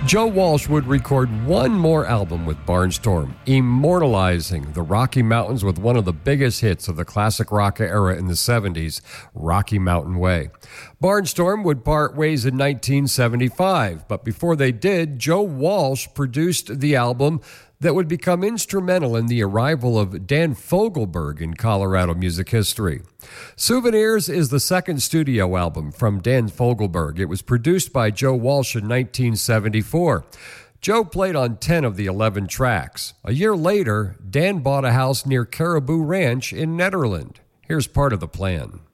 Joe Walsh would record one more album with Barnstorm, immortalizing the Rocky Mountains with one of the biggest hits of the classic rock era in the 70s, Rocky Mountain Way. Barnstorm would part ways in 1975, but before they did, Joe Walsh produced the album that would become instrumental in the arrival of Dan Fogelberg in Colorado music history. Souvenirs is the second studio album from Dan Fogelberg. It was produced by Joe Walsh in 1974. Joe played on 10 of the 11 tracks. A year later, Dan bought a house near Caribou Ranch in Nederland. Here's part of the plan.